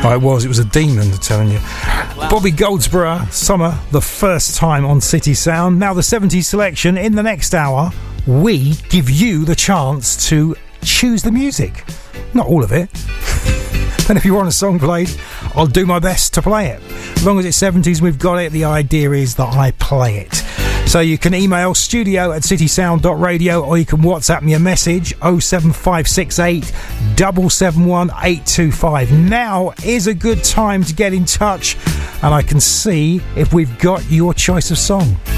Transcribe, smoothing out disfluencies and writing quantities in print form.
Oh, it was a demon, I'm telling you. Bobby Goldsboro, Summer, the first time on City Sound. Now the 70s selection. In the next hour, we give you the chance to choose the music. Not all of it. And if you want a song played, I'll do my best to play it. As long as it's 70s, we've got it. The idea is that I play it. So you can email studio@citysound.radio, or you can WhatsApp me a message 07568 771 825. Now is a good time to get in touch, and I can see if we've got your choice of song.